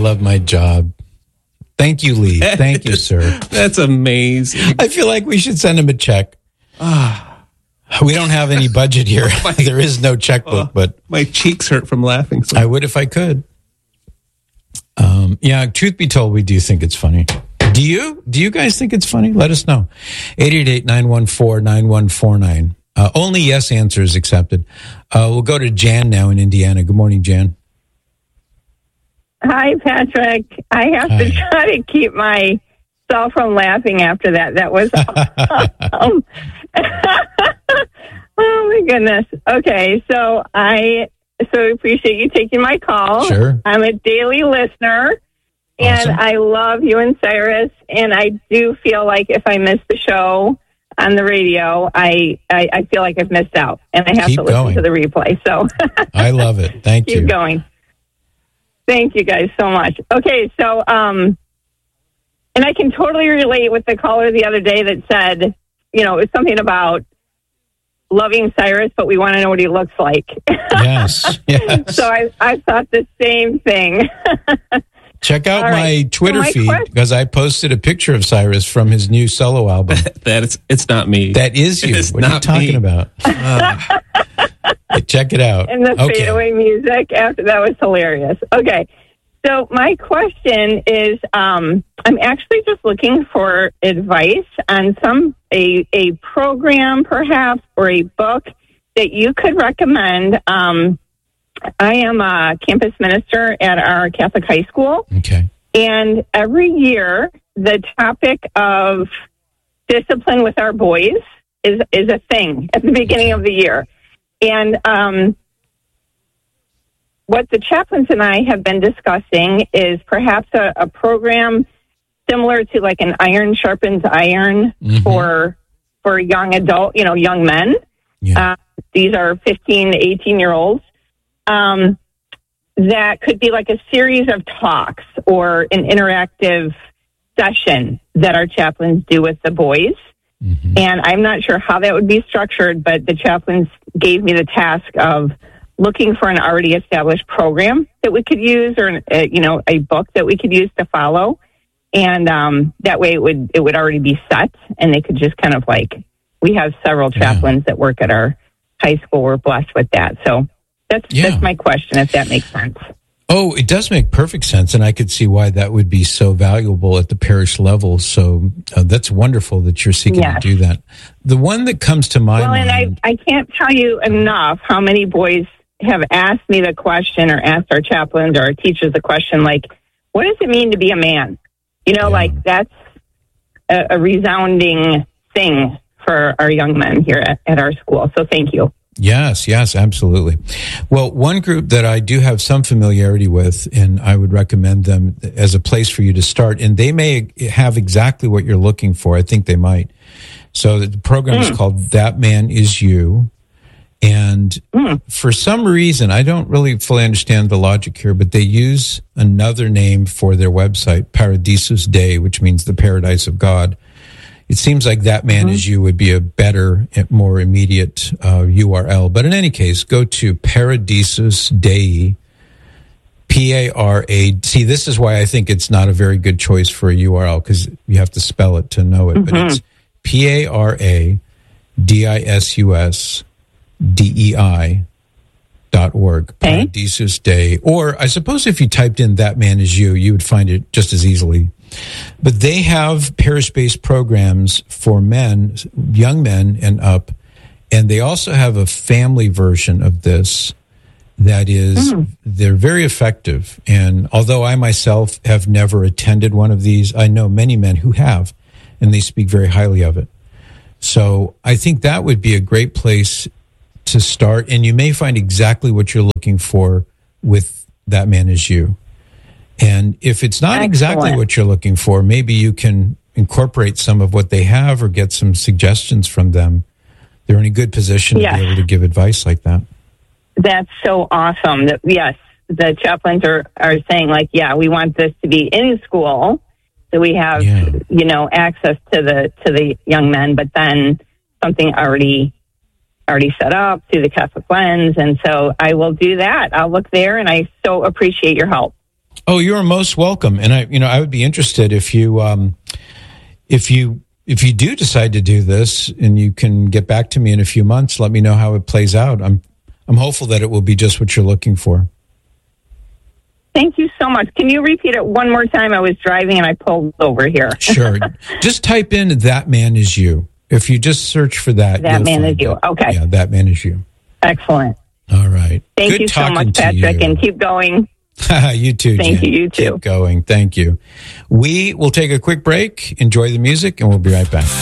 love my job. Thank you, Lee. Thank you, sir. That's amazing. I feel like we should send him a check. We don't have any budget here. There is no checkbook, but my cheeks hurt from laughing. I would if I could. Yeah, truth be told, we do think it's funny. Do you? Do you guys think it's funny? Let us know. 888-914-9149. Only yes answers accepted. We'll go to Jan now in Indiana. Good morning, Jan. Hi, Patrick. I have to try to keep myself from laughing after that. That was awesome. Oh, my goodness. Okay, so I appreciate you taking my call. Sure. I'm a daily listener, and I love you and Cyrus, and I do feel like if I miss the show on the radio, I feel like I've missed out, and I have to listen to the replay. So I love it. Thank you. Keep going. Thank you guys so much. Okay, so, and I can totally relate with the caller the other day that said, you know, it's something about loving Cyrus, but we want to know what he looks like. Yes. So I thought the same thing. Check out my Twitter feed because I posted a picture of Cyrus from his new solo album. It's not me. That is you. What are you talking about? Check it out. And the fadeaway music after that was hilarious. Okay. So my question is, I'm actually just looking for advice on a program perhaps or a book that you could recommend. I am a campus minister at our Catholic high school. Okay. And every year the topic of discipline with our boys is a thing at the beginning of the year. And what the chaplains and I have been discussing is perhaps a program similar to like an iron sharpens iron for young adult, young men. Yeah. These are 15 to 18-year-olds. That could be like a series of talks or an interactive session that our chaplains do with the boys. And I'm not sure how that would be structured, but the chaplains gave me the task of looking for an already established program that we could use or, a book that we could use to follow. And that way it would already be set and they could just kind of we have several chaplains that work at our high school. We're blessed with that. So that's my question, if that makes sense. Oh, it does make perfect sense, and I could see why that would be so valuable at the parish level. So that's wonderful that you're seeking to do that. The one that comes to my mind... Well, and I can't tell you enough how many boys have asked me the question or asked our chaplains or our teachers the question, what does it mean to be a man? That's a resounding thing for our young men here at our school. So thank you. Yes, absolutely. Well, one group that I do have some familiarity with, and I would recommend them as a place for you to start, and they may have exactly what you're looking for. I think they might. So the program is called That Man Is You. And for some reason, I don't really fully understand the logic here, but they use another name for their website, Paradisus Dei, which means the paradise of God. It seems like That Man Is You would be a better, more immediate URL. But in any case, go to Paradisus Dei, P-A-R-A. See, this is why I think it's not a very good choice for a URL, because you have to spell it to know it. But it's PARADISUSDEI.org, Paradisus Dei. Or I suppose if you typed in That Man Is You, you would find it just as easily. But they have parish-based programs for men, young men and up, and they also have a family version of this that is, they're very effective. And although I myself have never attended one of these, I know many men who have, and they speak very highly of it. So I think that would be a great place to start, and you may find exactly what you're looking for with That Man Is You. And if it's not exactly what you're looking for, maybe you can incorporate some of what they have or get some suggestions from them. They're in a good position to be able to give advice like that. That's so awesome. Yes, the chaplains are saying we want this to be in school, so we have access to the young men, but then something already set up through the Catholic lens. And so I will do that. I'll look there, and I so appreciate your help. Oh, you are most welcome. And I would be interested if you do decide to do this, and you can get back to me in a few months. Let me know how it plays out. I'm hopeful that it will be just what you're looking for. Thank you so much. Can you repeat it one more time? I was driving and I pulled over here. Sure. Just type in "That Man Is You." If you just search for that, That Man Is You. Okay. Yeah, That Man Is You. Excellent. All right. Thank Good you so much, talking to Patrick, you. and keep going. You too, Thank Jen. you, you too. Keep going. Thank you. We will take a quick break, enjoy the music, and we'll be right back.